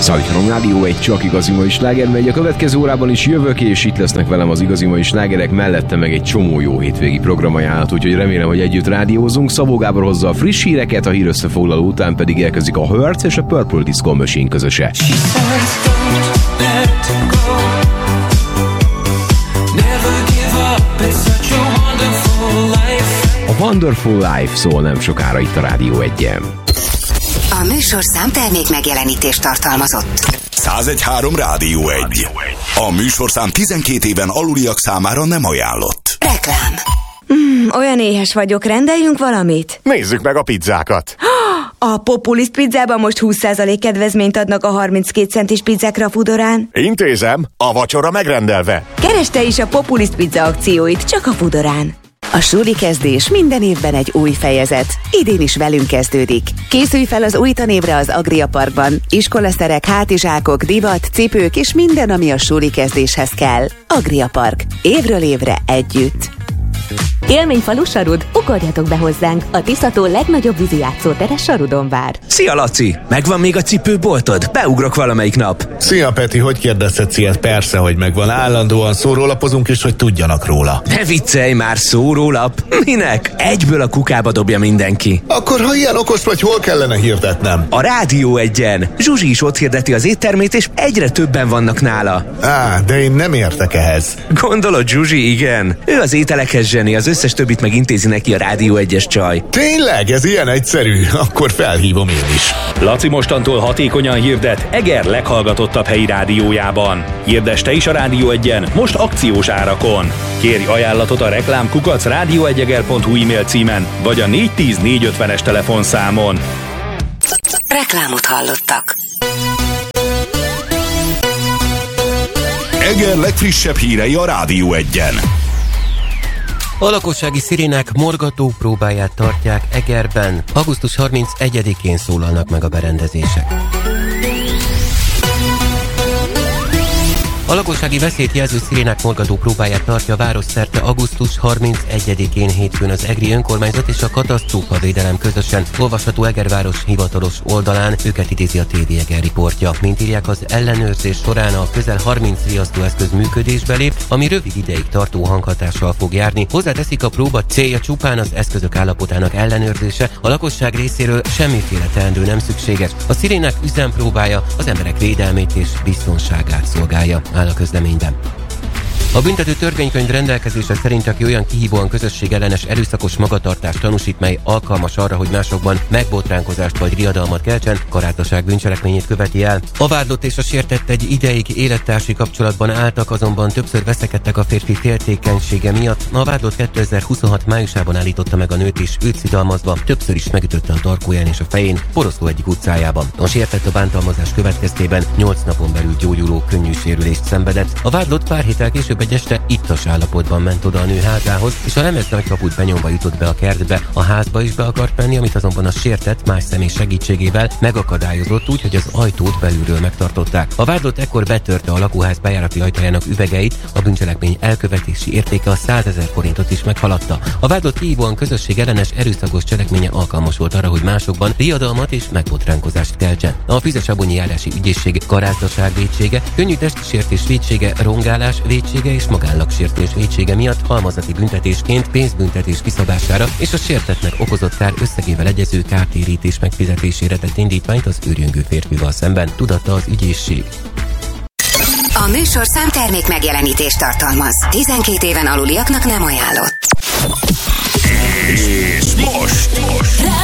103 Rádió, egy csak igazi mai sláger megy. A következő órában is jövök, és itt lesznek velem az igazi mai slágerek, mellette meg egy csomó jó hétvégi programajánlat, úgyhogy remélem, hogy együtt rádiózunk. Szabó Gábor hozza a friss híreket, a hírösszefoglaló után pedig érkezik a Hurts és a Purple Disco Machine közöse. A Wonderful Life szól nem sokára itt a Rádió 1-en. A műsorszám termék megjelenítést tartalmazott. 101.3 Rádió 1. A műsorszám 12 éven aluliak számára nem ajánlott. Reklám. Olyan éhes vagyok, rendeljünk valamit? Nézzük meg a pizzákat. A Populist pizzában most 20% kedvezményt adnak a 32 centis pizzákra a Foodorán. Intézem, a vacsora megrendelve. Kereste is a Populist pizza akcióit, csak a Foodorán. A suli kezdés minden évben egy új fejezet. Idén is velünk kezdődik. Készülj fel az új tanévre az Agria Parkban. Iskolaszerek, hátizsákok, divat, cipők és minden, ami a suli kezdéshez kell. Agria Park. Évről évre együtt. Élményfalu Sarud, ugorjatok be hozzánk! A Tiszató legnagyobb vízi játszótere Sarudon vár. Szia, Laci! Megvan még a cipőboltod? Beugrok valamelyik nap. Szia, Peti, hogy kérdezhetsz ilyet? Persze, hogy megvan. Állandóan szórólapozunk is, hogy tudjanak róla. Ne viccelj már, szórólap! Minek? Egyből a kukába dobja mindenki. Akkor, ha ilyen okos vagy, hol kellene hirdetnem? A Rádió 1-en. Zsuzsi is ott hirdeti az éttermét, és egyre többen vannak nála. De én nem értek ehhez. Gondolod, Zsuzsi, igen. Ő az ételekhez zseni, az összes többit megintézi neki a Rádió 1-es csaj. Tényleg? Ez ilyen egyszerű? Akkor felhívom én is. Laci mostantól hatékonyan hirdet Eger leghallgatottabb helyi rádiójában. Hirdess te is a Rádió 1-en, most akciós árakon. Kérj ajánlatot a reklám@radio1eger.hu e-mail címen, vagy a 410 450-es telefonszámon. Reklámot hallottak. Eger legfrissebb hírei a Rádió 1-en. A lakossági szirénák morgató próbáját tartják Egerben. Augusztus 31-én szólalnak meg a berendezések. A lakossági veszélyt jelző szirénák morgató próbáját tartja városszerte augusztus 31-én hétfőn az egri önkormányzat és a katasztrófavédelem közösen. Olvasható Egerváros hivatalos oldalán, őket idézi a TV Eger riportja. Mint írják, az ellenőrzés során a közel 30 riasztóeszköz működésbe lép, ami rövid ideig tartó hanghatással fog járni. Hozzáteszik, a próba célja csupán az eszközök állapotának ellenőrzése, a lakosság részéről semmiféle teendő nem szükséges. A szirénák üzempróbája az emberek védelmét és biztonságát szolgálja, áll a közleményben. A büntető törvénykönyv rendelkezése szerint, aki olyan kihívóan közösségellenes erőszakos magatartást tanúsít, mely alkalmas arra, hogy másokban megbotránkozást vagy riadalmat keltsen, karáztaság bűncselekményét követi el. A vádlott és a sértett egy ideig élettársi kapcsolatban álltak, azonban többször veszekedtek a férfi féltékenysége miatt. A vádlott 2026 májusában állította meg a nőt, és őt szidalmazva többször is megütötte a tarkóján és a fején Poroszló egyik utcájában. A sértett a bántalmazás következtében 8 napon belül gyógyuló könnyű sérülést szenvedett. A vádlott pár héttel később egy este ittas állapotban ment oda a nő házához, és a lemez nagykaput benyomva jutott be a kertbe. A házba is be akart menni, amit azonban a sértett más személy segítségével megakadályozott, úgy, hogy az ajtót belülről megtartották. A vádlott ekkor betörte a lakóház bejárati ajtajának üvegeit, a bűncselekmény elkövetési értéke a 100 000 forintot is meghaladta. A vádlott kihívóan közösségellenes erőszakos cselekménye alkalmas volt arra, hogy másokban riadalmat és megbotránkozást keltsen. A Füzesabonyi járási ügyészség garázdaság vétsége, könnyű testsértés vétsége, rongálás vétsége és magánlagsértés vétsége miatt halmazati büntetésként pénzbüntetés kiszabására és a sértettnek okozott kár összegével egyező kártérítés megfizetésére tett indítványt az őrjöngő férfival szemben, tudatta az ügyészség. A műsorszám termék megjelenítést tartalmaz. 12 éven aluliaknak nem ajánlott. És most